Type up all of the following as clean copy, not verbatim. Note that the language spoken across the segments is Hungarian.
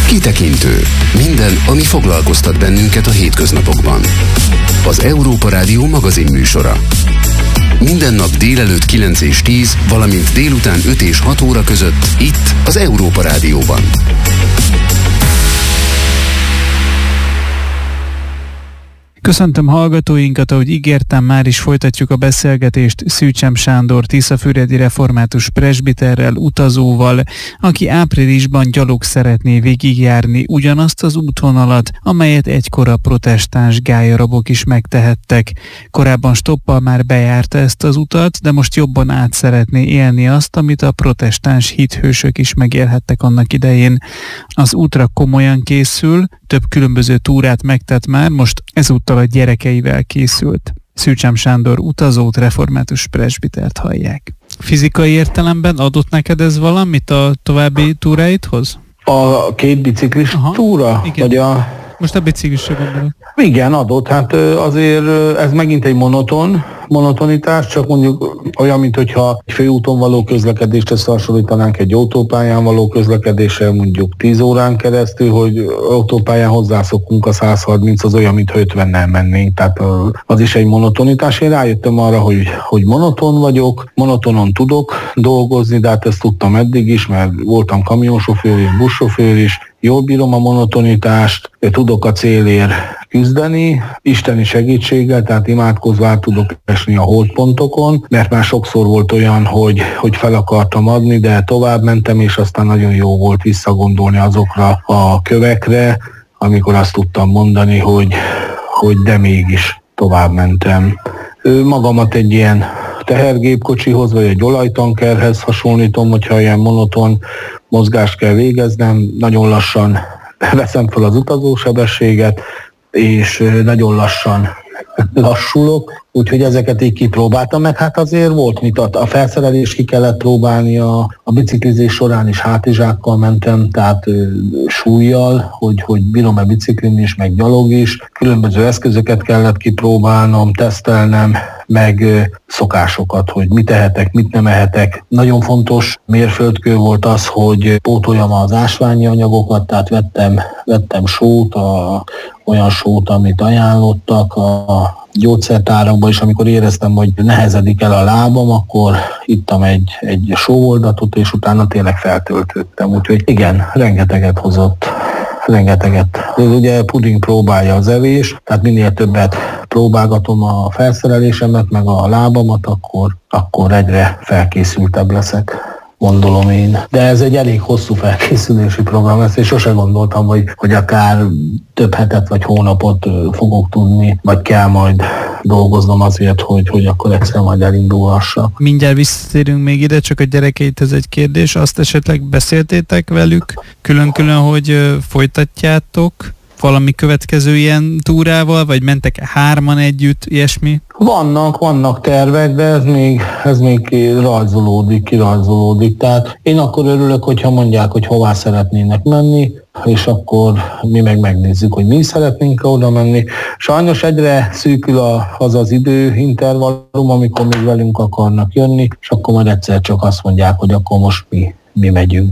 Kitekintő. Minden, ami foglalkoztat bennünket a hétköznapokban. Az Európa Rádió magazin műsora. Minden nap délelőtt 9 és 10, valamint délután 5 és 6 óra között itt az Európa Rádióban. Köszöntöm hallgatóinkat, ahogy ígértem, már is folytatjuk a beszélgetést Szűcsem Sándor tiszafüredi református presbiterrel, utazóval, aki áprilisban gyalog szeretné végigjárni ugyanazt az útvonalat, amelyet egykor a protestáns gállyarabok is megtehettek. Korábban stoppal már bejárta ezt az utat, de most jobban át szeretné élni azt, amit a protestáns hithősök is megélhettek annak idején. Az útra komolyan készül, több különböző túrát megtett már, most ezúttal a gyerekeivel készült. Szűcsem Sándor utazót, református presbitert hallják. Fizikai értelemben adott neked ez valamit a további túráidhoz? A két biciklis túra? Igen. Vagy most a biciklisre gondolok. Igen, adott. Hát azért ez megint egy monotonitás, csak mondjuk olyan, mint hogyha egy főúton való közlekedést összehasonlítanánk egy autópályán való közlekedéssel mondjuk 10 órán keresztül, hogy autópályán hozzászokunk a 130, az olyan, mintha 50-nel mennénk. Tehát az is egy monotonitás. Én rájöttem arra, hogy monoton vagyok, monotonon tudok dolgozni, de hát ezt tudtam eddig is, mert voltam kamionsofőr és buszsofőr is. Jól bírom a monotonitást, tudok a célért küzdeni, isteni segítséggel, tehát imádkozva tudok esni a holdpontokon, mert már sokszor volt olyan, hogy fel akartam adni, de tovább mentem, és aztán nagyon jó volt visszagondolni azokra a kövekre, amikor azt tudtam mondani, hogy de mégis tovább mentem. Magamat egy ilyen tehergépkocsihoz, vagy egy olajtankerhez hasonlítom, hogyha ilyen monoton mozgást kell végeznem, nagyon lassan veszem fel az utazósebességet, és nagyon lassan lassulok, úgyhogy ezeket így kipróbáltam, meg hát azért volt mit a felszerelést ki kellett próbálni, a biciklizés során is hátizsákkal mentem, tehát súlyjal, hogy bírom-e biciklin is, meg gyalog is, különböző eszközöket kellett kipróbálnom, tesztelnem, meg szokásokat, hogy mit ehetek, mit nem ehetek. Nagyon fontos mérföldkő volt az, hogy pótoljam az ásványi anyagokat, tehát vettem sót, olyan sót, amit ajánlottak a gyógyszertárakban, és amikor éreztem, hogy nehezedik el a lábam, akkor ittam egy sóoldatot, és utána tényleg feltöltöttem. Úgyhogy igen, rengeteget hozott. Rengeteget. Ugye puding próbálja az evés, tehát minél többet próbálgatom a felszerelésemet, meg a lábamat, akkor egyre felkészültebb leszek, gondolom én. De ez egy elég hosszú felkészülési program, ezt én sose gondoltam, hogy akár több hetet vagy hónapot fogok tudni, vagy kell majd dolgoznom azért, hogy akkor egyszer majd elindulhassak. Mindjárt visszatérünk még ide, csak a gyerekeithez egy kérdés. Azt esetleg beszéltétek velük külön-külön, hogy folytatjátok valami következő ilyen túrával, vagy mentek hárman együtt, ilyesmi? Vannak tervek, de ez még kirajzolódik. Tehát én akkor örülök, hogyha mondják, hogy hová szeretnének menni, és akkor mi megnézzük, hogy mi szeretnénk oda menni. Sajnos egyre szűkül az időintervallum, amikor még velünk akarnak jönni, és akkor majd egyszer csak azt mondják, hogy akkor most mi megyünk.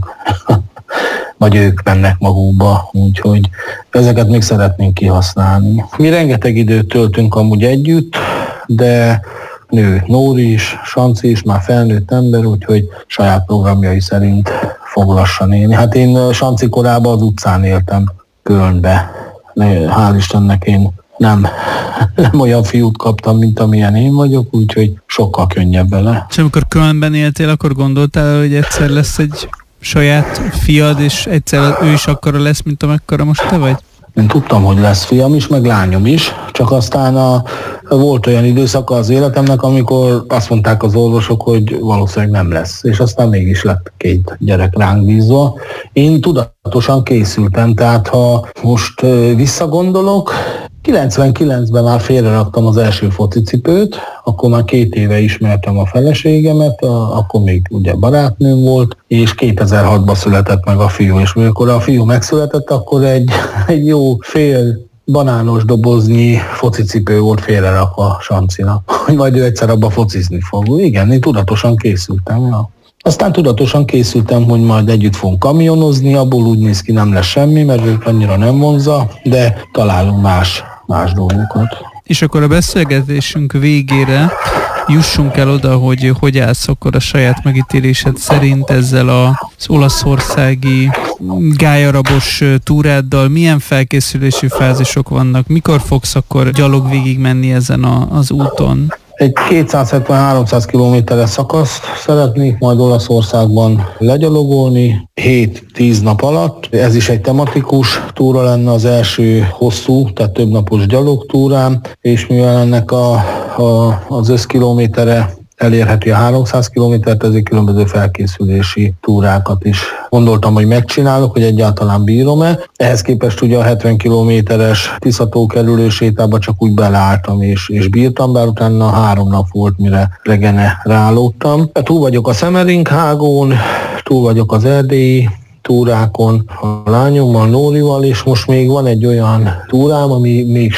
Vagy ők mennek magukba, úgyhogy ezeket még szeretnénk kihasználni. Mi rengeteg időt töltünk amúgy együtt, de Nóri is, Sanci is már felnőtt ember, úgyhogy saját programjai szerint fog lassan élni. Hát én Sanci korában az utcán éltem, Kölnbe. Hál' Istennek én nem olyan fiút kaptam, mint amilyen én vagyok, úgyhogy sokkal könnyebb vele. És amikor Kölnben éltél, akkor gondoltál, hogy egyszer lesz egy saját fiad, és egyszer ő is akkora lesz, mint amekkora most te vagy? Én tudtam, hogy lesz fiam is, meg lányom is, csak aztán volt olyan időszaka az életemnek, amikor azt mondták az orvosok, hogy valószínűleg nem lesz, és aztán mégis lett 2 gyerek ránk bízva. Én tudatosan készültem, tehát ha most visszagondolok, 99-ben már félreraktam az első focicipőt, akkor már 2 éve ismertem a feleségemet, akkor még ugye barátnőm volt, és 2006-ban született meg a fiú, és amikor a fiú megszületett, akkor egy jó fél banános doboznyi focicipő volt félrerakva Sancinak, hogy majd ő egyszer abba focizni fog. Igen, én tudatosan készültem. Ja. Aztán tudatosan készültem, hogy majd együtt fogunk kamionozni, abból úgy néz ki, nem lesz semmi, mert ők annyira nem vonza, de találunk más dolgokat. És akkor a beszélgetésünk végére jussunk el oda, hogy állsz akkor a saját megítélésed szerint ezzel az olaszországi gályarabos túráddal. Milyen felkészülési fázisok vannak? Mikor fogsz akkor gyalog végig menni ezen az úton? Egy 270-300 kilométeres szakaszt szeretnék majd Olaszországban legyalogolni 7-10 nap alatt. Ez is egy tematikus túra lenne, az első hosszú, tehát több napos gyalogtúrám, és mivel ennek az összkilométere elérheti a 300 kilométert, ezért különböző felkészülési túrákat is gondoltam, hogy megcsinálok, hogy egyáltalán bírom-e. Ehhez képest ugye a 70 kilométeres Tisza-tó kerülő sétába csak úgy beleálltam és bírtam, bár utána 3 nap volt, mire regenerálódtam. Túl vagyok a Semmerinkhágón, túl vagyok az erdélyi túrákon, a lányommal, Nórival, és most még van egy olyan túrám, ami még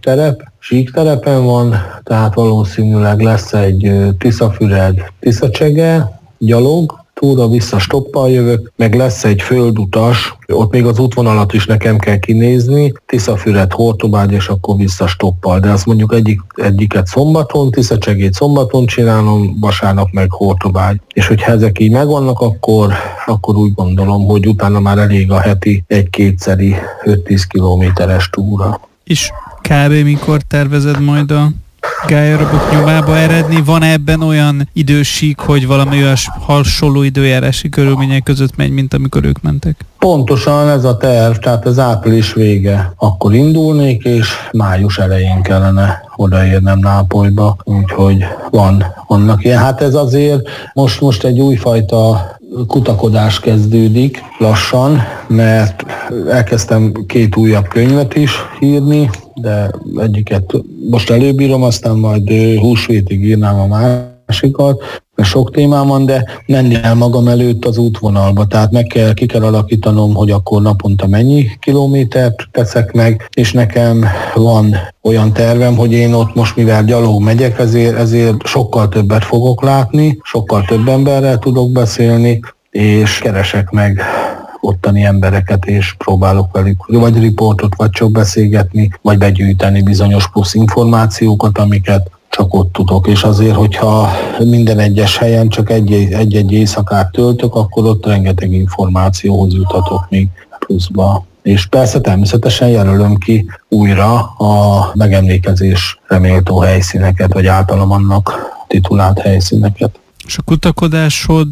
síkterepen van, tehát valószínűleg lesz egy Tiszafüred, Tiszacsege, gyalog, túra vissza stoppal jövök, meg lesz egy földutas, ott még az útvonalat is nekem kell kinézni, Tiszafüred, Hortobágy, és akkor vissza stoppal, de azt mondjuk egyiket szombaton, Tiszacsegét szombaton csinálom, vasárnap meg Hortobágy. És hogyha ezek így megvannak, akkor úgy gondolom, hogy utána már elég a heti 1-2-szeri 5-10 kilométeres túra. És kb. Mikor tervezed majd a gályarabok nyomába eredni? Van ebben olyan idősík, hogy valami olyas hasonló időjárási körülmények között megy, mint amikor ők mentek? Pontosan ez a terv, tehát az április vége. Akkor indulnék, és május elején kellene odaérnem Nápolyba, úgyhogy vannak ilyen. Hát ez azért most egy újfajta kutakodás kezdődik lassan, mert elkezdtem 2 újabb könyvet is írni, de egyiket most előbírom, aztán majd húsvétig írnám a másikat, mert sok témám van, de menni el magam előtt az útvonalba, tehát ki kell alakítanom, hogy akkor naponta mennyi kilométert teszek meg, és nekem van olyan tervem, hogy én ott most, mivel gyalog megyek, ezért sokkal többet fogok látni, sokkal több emberrel tudok beszélni, és keresek meg ottani embereket, és próbálok velük vagy riportot, vagy csak beszélgetni, vagy begyűjteni bizonyos plusz információkat, amiket csak ott tudok. És azért, hogyha minden egyes helyen csak egy-egy éjszakát töltök, akkor ott rengeteg információhoz jutatok még pluszba. És persze természetesen jelölöm ki újra a megemlékezésre méltó helyszíneket, vagy általam annak titulált helyszíneket. És a kutakodásod,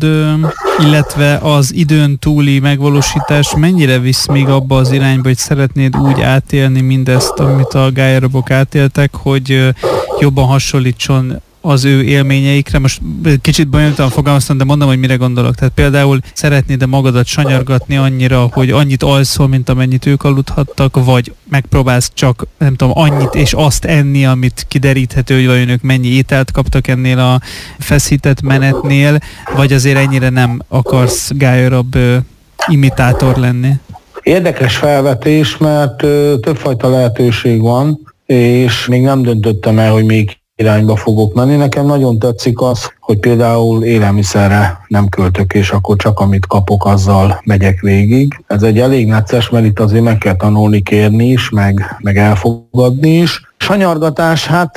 illetve az időn túli megvalósítás mennyire visz még abba az irányba, hogy szeretnéd úgy átélni mindezt, amit a gályarabok átéltek, hogy jobban hasonlítson az ő élményeikre? Most kicsit bonyolultan fogalmaztam, de mondom, hogy mire gondolok. Tehát például szeretnéd magadat sanyargatni annyira, hogy annyit alszol, mint amennyit ők aludhattak, vagy megpróbálsz csak, nem tudom, annyit és azt enni, amit kideríthető, hogy vajon ők mennyi ételt kaptak ennél a feszített menetnél, vagy azért ennyire nem akarsz gályarab imitátor lenni? Érdekes felvetés, mert többfajta lehetőség van, és még nem döntöttem el, hogy még irányba fogok menni. Nekem nagyon tetszik az, hogy például élelmiszerre nem költök, és akkor csak amit kapok, azzal megyek végig. Ez egy elég necces, mert itt azért meg kell tanulni kérni is, meg elfogadni is. Sanyargatás, hát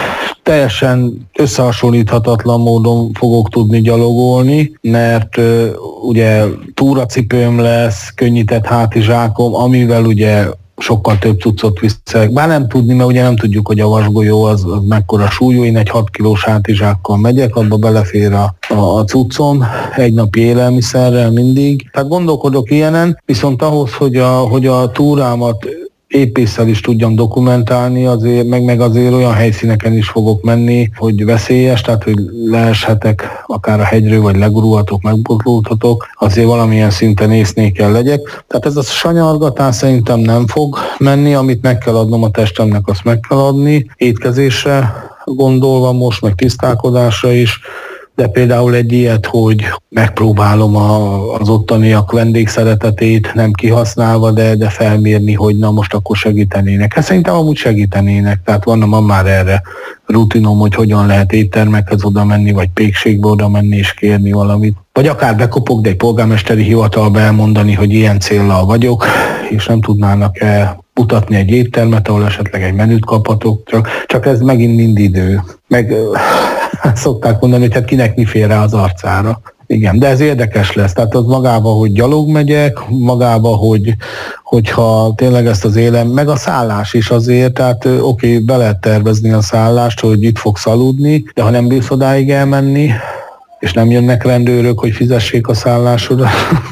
teljesen összehasonlíthatatlan módon fogok tudni gyalogolni, mert ugye túracipőm lesz, könnyített hátizsákom, amivel ugye sokkal több cuccot viszek. Bár nem tudni, mert ugye nem tudjuk, hogy a vasgolyó az mekkora súlyú. Én egy 6 kilós hátizsákkal megyek, abba belefér a cuccom, egy napi élelmiszerrel mindig. Tehát gondolkodok ilyenen, viszont ahhoz, hogy a túrámat épésszel is tudjam dokumentálni, azért, meg azért olyan helyszíneken is fogok menni, hogy veszélyes, tehát hogy leeshetek akár a hegyről, vagy legurulhatok, megbotlódhatok, azért valamilyen szinten észnél kell legyek. Tehát ez a sanyargatás szerintem nem fog menni, amit meg kell adnom a testemnek, azt meg kell adni, étkezésre gondolva most, meg tisztálkodásra is, de például egy ilyet, hogy megpróbálom az ottaniak vendégszeretetét nem kihasználva, de felmérni, hogy na most akkor segítenének. Hát szerintem amúgy segítenének, tehát van már erre rutinom, hogy hogyan lehet éttermekhez oda menni, vagy pékségbe oda menni és kérni valamit. Vagy akár bekopok, de egy polgármesteri hivatalba elmondani, hogy ilyen céllal vagyok, és nem tudnának mutatni egy éttermet, ahol esetleg egy menüt kaphatok, csak ez megint mind idő. Meg szokták mondani, hogy hát kinek mi fér rá az arcára. Igen, de ez érdekes lesz. Tehát az magába, hogy gyalog megyek, magába, hogyha tényleg ezt az élem, meg a szállás is azért, tehát oké, be lehet tervezni a szállást, hogy itt fogsz aludni, de ha nem bírsz odáig elmenni, és nem jönnek rendőrök, hogy fizessék a szállásodat,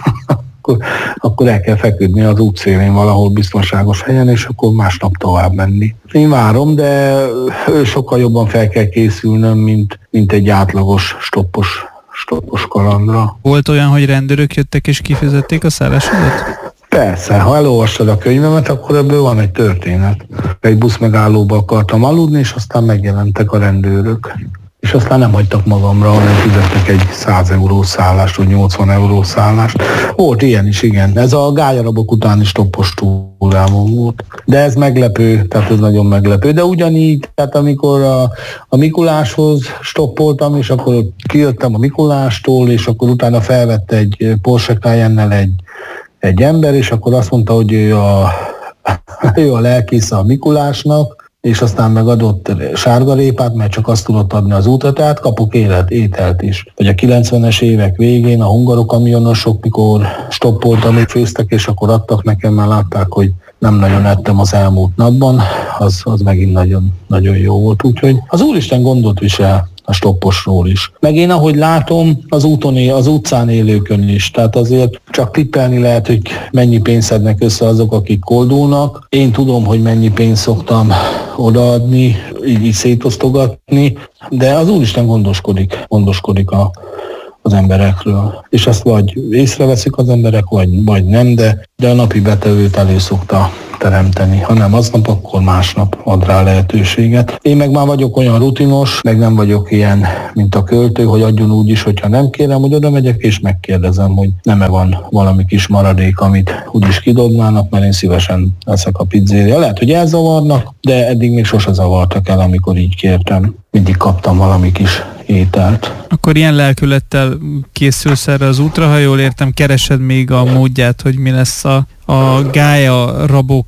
akkor el kell feküdni az útszélén valahol biztonságos helyen, és akkor másnap tovább menni. Én várom, de sokkal jobban fel kell készülnöm, mint egy átlagos stoppos kalandra. Volt olyan, hogy rendőrök jöttek és kifizették a szállásodat? Persze, ha elolvastad a könyvemet, akkor ebből van egy történet. Egy buszmegállóba akartam aludni, és aztán megjelentek a rendőrök. És aztán nem hagytak magamra, hanem fizettek egy 100 eurós szállást, vagy 80 eurós szállást. Volt ilyen is, igen. Ez a gállyarabok utáni stoppos túlálmom volt. De ez meglepő, tehát ez nagyon meglepő. De ugyanígy, tehát amikor a Mikuláshoz stoppoltam, és akkor kijöttem a Mikulástól, és akkor utána felvette egy Porsche Cayenne-nel egy ember, és akkor azt mondta, hogy ő a lelkésze a Mikulásnak, és aztán megadott sárgarépát, mert csak azt tudott adni az útlevelet, kapok ételt is. Vagy a 90-es évek végén a hungarokamionosok, mikor stoppoltam, még főztek, és akkor adtak nekem, már látták, hogy nem nagyon ettem az elmúlt napban, az megint nagyon, nagyon jó volt. Úgyhogy az Úristen gondot visel a stopposról is. Meg én ahogy látom, az utcán élőkön is. Tehát azért csak tippelni lehet, hogy mennyi pénzt szednek össze azok, akik koldulnak. Én tudom, hogy mennyi pénzt szoktam odaadni, így szétosztogatni, de az Úristen gondoskodik az emberekről. És ezt vagy észreveszik az emberek, vagy nem, de a napi betevőt elő szokta teremteni. Ha nem aznap, akkor másnap ad rá lehetőséget. Én meg már vagyok olyan rutinos, meg nem vagyok ilyen, mint a költő, hogy adjon úgy is, hogyha nem kérem, hogy oda megyek, és megkérdezem, hogy nem-e van valami kis maradék, amit úgyis kidobnának, mert én szívesen leszek a pizzéria. Lehet, hogy elzavarnak, de eddig még sose zavartak el, amikor így kértem. Mindig kaptam valami kis ételt. Akkor ilyen lelkülettel készülsz erre az útra, ha jól értem, keresed még a módját, hogy mi lesz a gállyarabok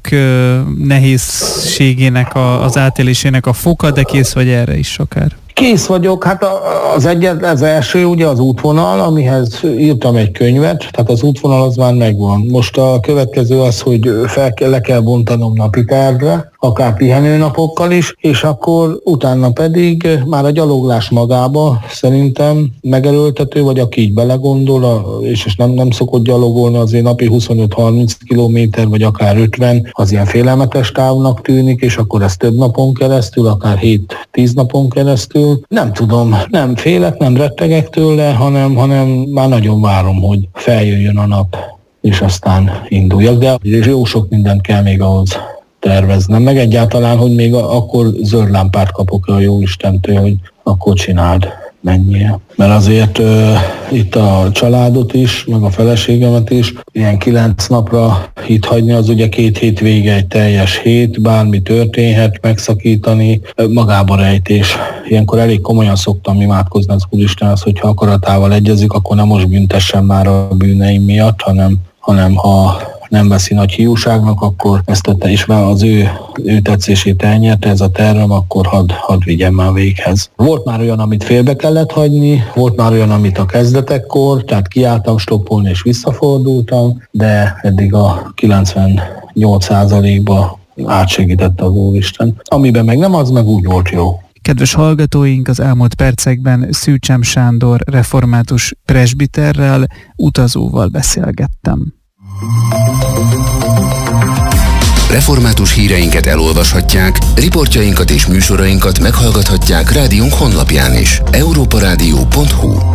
nehézségének, az átélésének a foka, de kész vagy erre is akár? Kész vagyok, hát az első ugye az útvonal, amihez írtam egy könyvet, tehát az útvonal az már megvan. Most a következő az, hogy le kell bontanom napi tervre, akár pihenőnapokkal is, és akkor utána pedig már a gyaloglás magába szerintem megerőltető, vagy aki így belegondol, és nem szokott gyalogolni, azért napi 25-30 kilométer, vagy akár 50, az ilyen félelmetes távnak tűnik, és akkor ez több napon keresztül, akár 7-10 napon keresztül. Nem tudom, nem félek, nem rettegek tőle, hanem már nagyon várom, hogy feljöjjön a nap, és aztán induljak, de jó sok mindent kell még ahhoz terveznem, meg egyáltalán, hogy még akkor zöld lámpát kapok a Jóistentől, hogy akkor csináld, menjél. Mert azért itt a családot is, meg a feleségemet is, ilyen 9 napra itt hagyni, az ugye 2 hét vége, egy teljes hét, bármi történhet, megszakítani, magába rejtés. Ilyenkor elég komolyan szoktam imádkozni az Úristenhez, hogyha akaratával egyezik, akkor nem most büntessen már a bűneim miatt, hanem ha nem veszi nagy hiúságnak, akkor ezt is az ő tetszését elnyerte ez a tervem, akkor hadd vigyem már véghez. Volt már olyan, amit félbe kellett hagyni, volt már olyan, amit a kezdetekkor, tehát kiálltam stoppolni és visszafordultam, de eddig a 98%-ba átsegítette az Úristen. Amiben meg nem, az meg úgy volt jó. Kedves hallgatóink, az elmúlt percekben Szűcsem Sándor református presbiterrel, utazóval beszélgettem. Református híreinket elolvashatják, riportjainkat és műsorainkat meghallgathatják rádiónk honlapján is. europaradio.hu